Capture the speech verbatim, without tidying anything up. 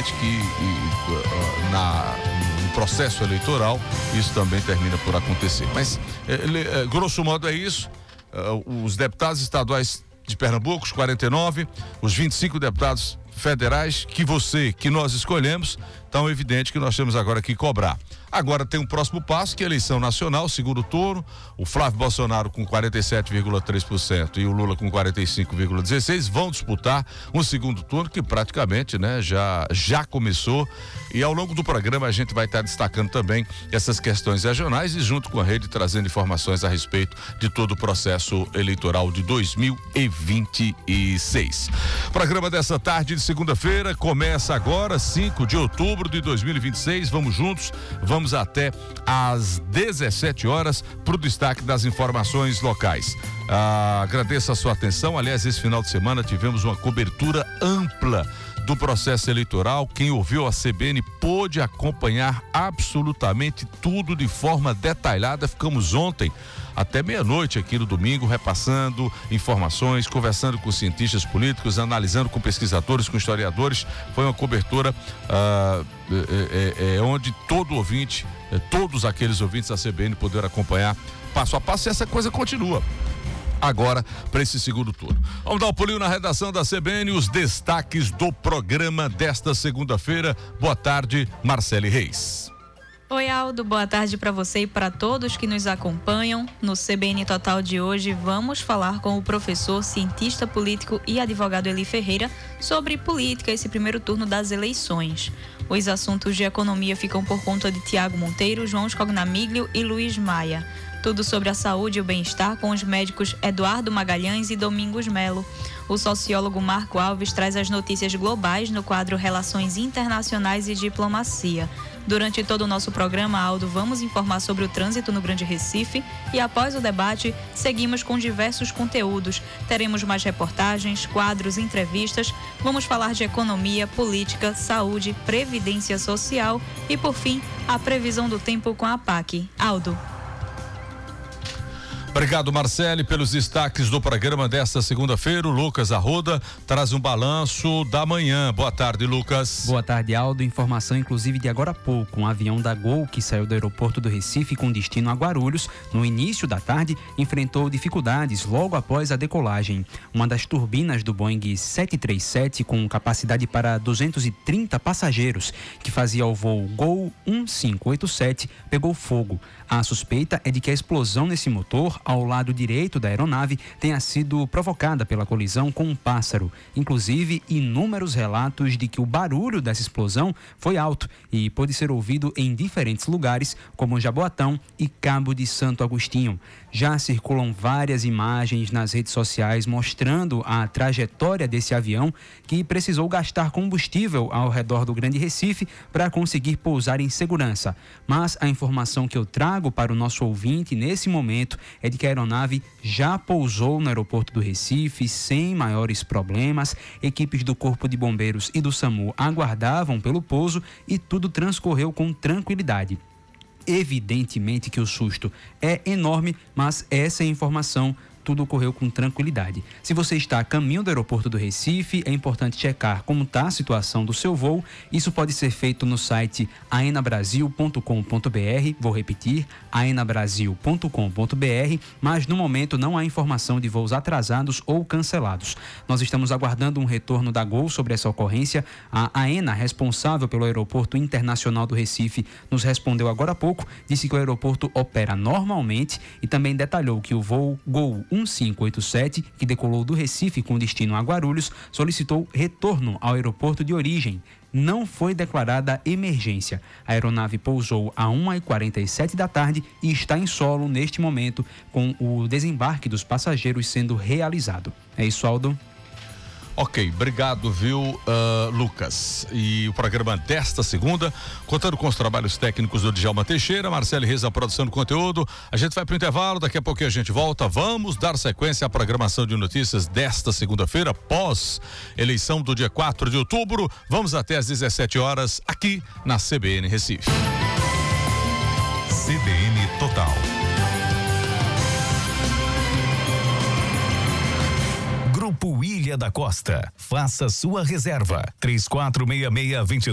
evidente que e, na, no processo eleitoral isso também termina por acontecer. Mas, é, é, grosso modo, é isso. Uh, os deputados estaduais de Pernambuco, os quarenta e nove, os vinte e cinco deputados federais que você, que nós escolhemos, então é evidente que nós temos agora que cobrar. Agora tem um próximo passo, que é a eleição nacional, segundo turno, o Flávio Bolsonaro com quarenta e sete vírgula três por cento e o Lula com quarenta e cinco vírgula dezesseis por cento vão disputar um segundo turno que praticamente, né, já, já começou, e ao longo do programa a gente vai estar destacando também essas questões regionais e junto com a rede trazendo informações a respeito de todo o processo eleitoral de dois mil e vinte e seis. O programa dessa tarde de segunda-feira começa agora, cinco de outubro de dois mil e vinte e seis, vamos juntos, vamos Vamos até às dezessete horas para o destaque das informações locais. Ah, agradeço a sua atenção. Aliás, esse final de semana tivemos uma cobertura ampla do processo eleitoral. Quem ouviu a C B N pôde acompanhar absolutamente tudo de forma detalhada. Ficamos ontem até meia-noite aqui no domingo, repassando informações, conversando com cientistas políticos, analisando com pesquisadores, com historiadores. Foi uma cobertura ah, é, é, é, onde todo ouvinte, é, todos aqueles ouvintes da C B N puderam acompanhar passo a passo, e essa coisa continua agora para esse segundo turno. Vamos dar um pulinho na redação da C B N, os destaques do programa desta segunda-feira. Boa tarde, Marcele Reis. Oi, Aldo, boa tarde para você e para todos que nos acompanham. No C B N Total de hoje, vamos falar com o professor, cientista político e advogado Eli Ferreira sobre política, esse primeiro turno das eleições. Os assuntos de economia ficam por conta de Tiago Monteiro, João Scognamiglio e Luiz Maia. Tudo sobre a saúde e o bem-estar com os médicos Eduardo Magalhães e Domingos Melo. O sociólogo Marco Alves traz as notícias globais no quadro Relações Internacionais e Diplomacia. Durante todo o nosso programa, Aldo, vamos informar sobre o trânsito no Grande Recife e após o debate, seguimos com diversos conteúdos. Teremos mais reportagens, quadros, entrevistas, vamos falar de economia, política, saúde, previdência social e, por fim, a previsão do tempo com a P A C. Aldo. Obrigado, Marcele, pelos destaques do programa desta segunda-feira. O Lucas Arruda traz um balanço da manhã. Boa tarde, Lucas. Boa tarde, Aldo. Informação, inclusive, de agora há pouco. Um avião da Gol, que saiu do aeroporto do Recife com destino a Guarulhos, no início da tarde, enfrentou dificuldades logo após a decolagem. Uma das turbinas do Boeing sete três sete, com capacidade para duzentos e trinta passageiros, que fazia o voo Gol um cinco oito sete, pegou fogo. A suspeita é de que a explosão nesse motor, ao lado direito da aeronave, tenha sido provocada pela colisão com um pássaro. Inclusive, inúmeros relatos de que o barulho dessa explosão foi alto e pôde ser ouvido em diferentes lugares, como Jaboatão e Cabo de Santo Agostinho. Já circulam várias imagens nas redes sociais mostrando a trajetória desse avião, que precisou gastar combustível ao redor do Grande Recife para conseguir pousar em segurança. Mas a informação que eu trago para o nosso ouvinte nesse momento é de que a aeronave já pousou no aeroporto do Recife sem maiores problemas. Equipes do Corpo de Bombeiros e do SAMU aguardavam pelo pouso e tudo transcorreu com tranquilidade. Evidentemente que o susto é enorme, mas essa é a informação. Tudo ocorreu com tranquilidade. Se você está a caminho do aeroporto do Recife, é importante checar como está a situação do seu voo. Isso pode ser feito no site aenabrasil ponto com ponto br. Vou repetir, aenabrasil ponto com ponto br, mas no momento não há informação de voos atrasados ou cancelados. Nós estamos aguardando um retorno da Gol sobre essa ocorrência. A AENA, responsável pelo Aeroporto Internacional do Recife, nos respondeu agora há pouco, disse que o aeroporto opera normalmente e também detalhou que o voo Gol um cinco oito sete, que decolou do Recife com destino a Guarulhos, solicitou retorno ao aeroporto de origem. Não foi declarada emergência. A aeronave pousou a uma e quarenta e sete da tarde e está em solo neste momento, com o desembarque dos passageiros sendo realizado. É isso, Aldo. Ok, obrigado, viu, uh, Lucas. E o programa desta segunda, contando com os trabalhos técnicos do Djalma Teixeira, Marcele Reis, a produção do conteúdo. A gente vai para o intervalo, daqui a pouquinho a gente volta. Vamos dar sequência à programação de notícias desta segunda-feira, pós eleição do dia quatro de outubro. Vamos até às dezessete horas, aqui na C B N Recife. C B N Total. Grupo Ilha da Costa. Faça sua reserva. três quatro seis seis, dois